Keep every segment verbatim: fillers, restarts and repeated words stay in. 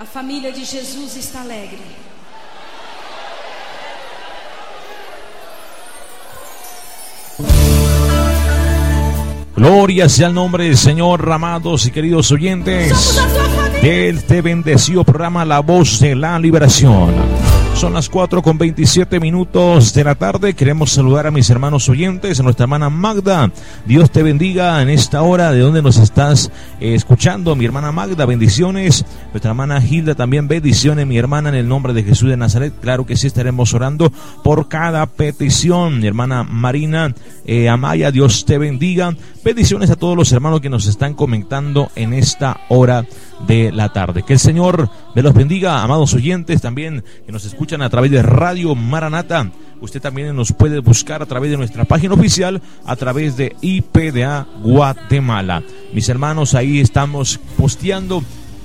A família de Jesus está alegre. Gloria sea el nombre del Señor, amados y queridos oyentes de este bendecido programa La Voz de la Liberación. Son las cuatro con veintisiete minutos de la tarde. Queremos saludar a mis hermanos oyentes, a nuestra hermana Magda. Dios te bendiga en esta hora. ¿De donde nos estás eh, escuchando? Mi hermana Magda, bendiciones. Nuestra hermana Hilda también, bendiciones, mi hermana, en el nombre de Jesús de Nazaret. Claro que sí, estaremos orando por cada petición. Mi hermana Marina eh, Amaya, Dios te bendiga. Bendiciones a todos los hermanos que nos están comentando en esta hora de la tarde. Que el Señor me los bendiga, amados oyentes, también que nos escuchan a través de Radio Maranata. Usted también nos puede buscar a través de nuestra página oficial, a través de I P D A Guatemala. Mis hermanos, ahí estamos posteando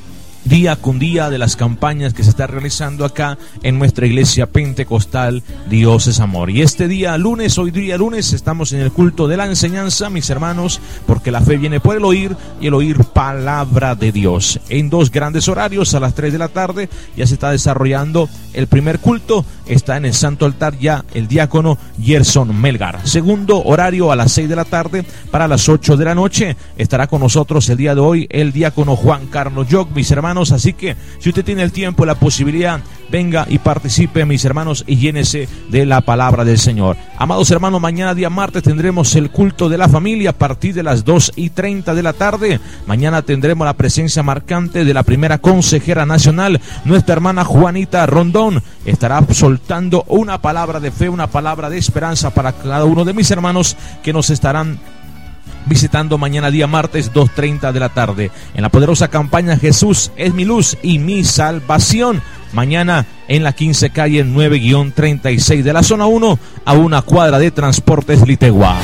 día con día de las campañas que se está realizando acá en nuestra iglesia pentecostal Dios es Amor. Y este día lunes, hoy día lunes, estamos en el culto de la enseñanza, mis hermanos, porque la fe viene por el oír y el oír palabra de Dios. En dos grandes horarios, a las tres de la tarde ya se está desarrollando el primer culto, está en el santo altar ya el diácono Gerson Melgar. Segundo horario a las seis de la tarde, para las ocho de la noche estará con nosotros el día de hoy el diácono Juan Carlos Yoc, mis hermanos. Así que si usted tiene el tiempo y la posibilidad, venga y participe, mis hermanos, y llénese de la palabra del Señor. Amados hermanos, mañana día martes tendremos el culto de la familia a partir de las dos y treinta de la tarde. Mañana tendremos la presencia marcante de la primera consejera nacional, nuestra hermana Juanita Rondón. Estará soltando una palabra de fe, una palabra de esperanza para cada uno de mis hermanos que nos estarán visitando mañana día martes dos y treinta de la tarde en la poderosa campaña Jesús es mi luz y mi salvación. Mañana en la quince calle nueve treinta y seis de la zona uno, a una cuadra de Transportes Litegua.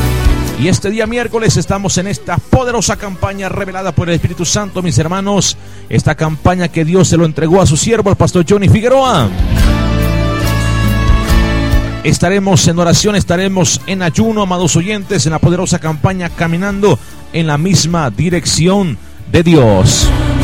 Y este día miércoles estamos en esta poderosa campaña revelada por el Espíritu Santo, mis hermanos. Esta campaña que Dios se lo entregó a su siervo, el pastor Johnny Figueroa. Estaremos en oración, estaremos en ayuno, amados oyentes, en la poderosa campaña caminando en la misma dirección de Dios.